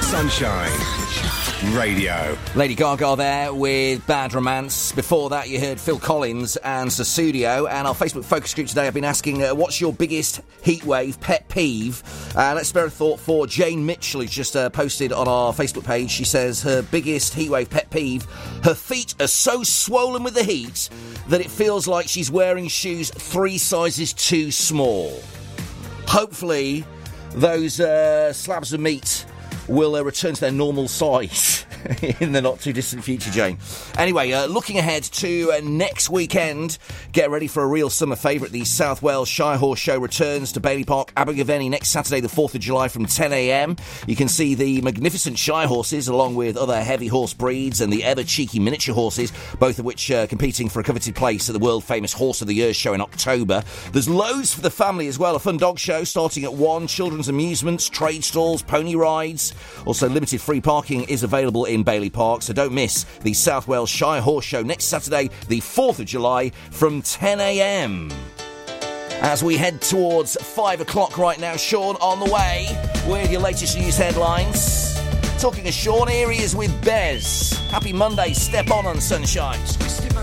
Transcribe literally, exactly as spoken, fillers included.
Sunshine Radio. Lady Gaga there with Bad Romance. Before that, you heard Phil Collins and Sussudio. And our Facebook focus group today, I've been asking, uh, what's your biggest heatwave pet peeve? Uh, let's spare a thought for Jane Mitchell, who's just uh, posted on our Facebook page. She says her biggest heatwave pet peeve, her feet are so swollen with the heat that it feels like she's wearing shoes three sizes too small. Hopefully, those uh, slabs of meat will uh, return to their normal size in the not-too-distant future, Jane. Anyway, uh, looking ahead to uh, next weekend, get ready for a real summer favourite. The South Wales Shire Horse Show returns to Bailey Park, Abergavenny, next Saturday, the fourth of July from ten a.m. You can see the magnificent Shire horses, along with other heavy horse breeds and the ever-cheeky miniature horses, both of which are competing for a coveted place at the world-famous Horse of the Year show in October. There's loads for the family as well. A fun dog show starting at one, children's amusements, trade stalls, pony rides. Also, limited free parking is available in Bailey Park, so don't miss the South Wales Shire Horse Show next Saturday, the fourth of July, from ten a.m. As we head towards five o'clock right now, Sean on the way with your latest news headlines. Talking to Sean, here he is with Bez. Happy Monday, step on on Sunshine.